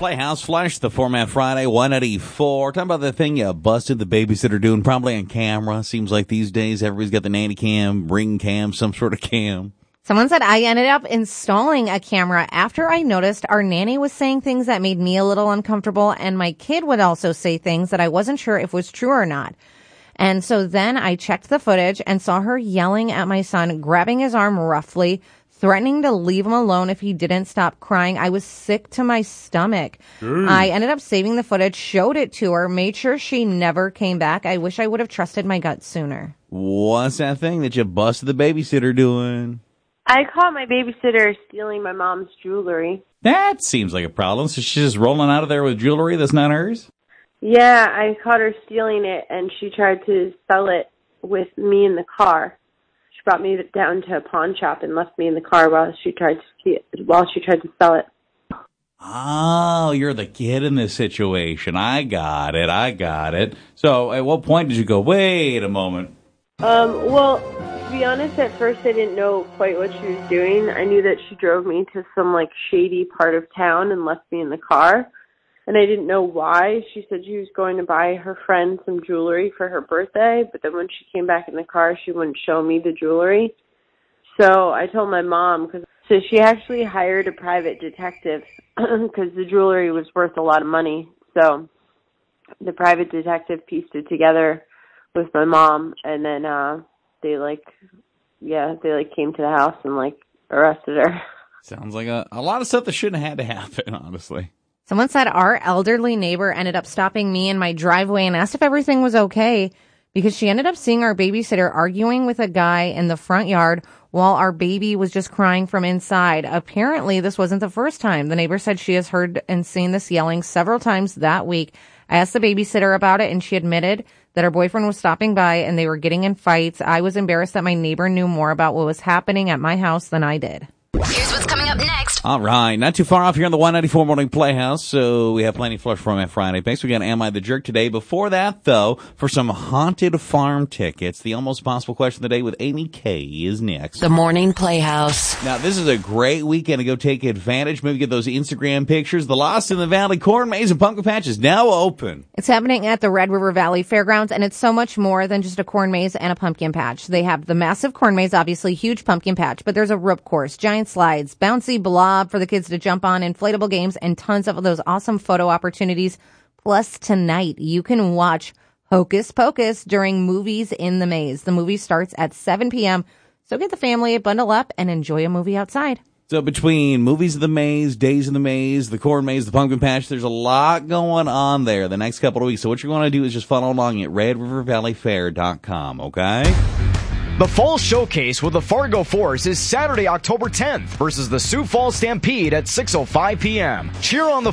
Playhouse Flush, the Format Friday, 184. Talking about the thing you busted the babysitter doing, probably on camera. Seems like these days everybody's got the nanny cam, ring cam, some sort of cam. Someone said I ended up installing a camera after I noticed our nanny was saying things that made me a little uncomfortable, and my kid would also say things that I wasn't sure if was true or not. And so then I checked the footage and saw her yelling at my son, grabbing his arm roughly, threatening to leave him alone if he didn't stop crying. I was sick to my stomach. I ended up saving the footage, showed it to her, made sure she never came back. I wish I would have trusted my gut sooner. What's that thing that you busted the babysitter doing? I caught my babysitter stealing my mom's jewelry. That seems like a problem. So she's just rolling out of there with jewelry that's not hers? Yeah, I caught her stealing it, and she tried to sell it with me in the car. She brought me down to a pawn shop and left me in the car while she tried to sell it. Oh, you're the kid in this situation. I got it. So at what point did you go, wait a moment? Well, to be honest, at first I didn't know quite what she was doing. I knew that she drove me to some, shady part of town and left me in the car. And I didn't know why. She said she was going to buy her friend some jewelry for her birthday, but then when she came back in the car, she wouldn't show me the jewelry. So I told my mom, so she actually hired a private detective because the jewelry was worth a lot of money. So the private detective pieced it together with my mom, and then they came to the house and arrested her. Sounds like a lot of stuff that shouldn't have had to happen, honestly. Someone said our elderly neighbor ended up stopping me in my driveway and asked if everything was okay because she ended up seeing our babysitter arguing with a guy in the front yard while our baby was just crying from inside. Apparently, this wasn't the first time. The neighbor said she has heard and seen this yelling several times that week. I asked the babysitter about it, and she admitted that her boyfriend was stopping by and they were getting in fights. I was embarrassed that my neighbor knew more about what was happening at my house than I did. Here's what's coming up next. All right, not too far off here on the 194 Morning Playhouse, so we have plenty of Flush Format Friday picks. We got Am I the Jerk today. Before that, though, for some haunted farm tickets, the almost possible question of the day with Amy K is next. The Morning Playhouse. Now, this is a great weekend to go take advantage. Maybe get those Instagram pictures. The Lost in the Valley Corn Maze and Pumpkin Patch is now open. It's happening at the Red River Valley Fairgrounds, and it's so much more than just a corn maze and a pumpkin patch. They have the massive corn maze, obviously huge pumpkin patch, but there's a rope course, giant slides, bouncy blob for the kids to jump on, inflatable games, and tons of those awesome photo opportunities. Plus, tonight, you can watch Hocus Pocus during Movies in the Maze. The movie starts at 7 p.m., so get the family, bundle up, and enjoy a movie outside. So between Movies of the Maze, Days in the Maze, the Corn Maze, the Pumpkin Patch, there's a lot going on there the next couple of weeks. So what you're going to do is just follow along at RedRiverValleyFair.com, okay? The Fall Showcase with the Fargo Force is Saturday, October 10th versus the Sioux Falls Stampede at 6:05 p.m. Cheer on the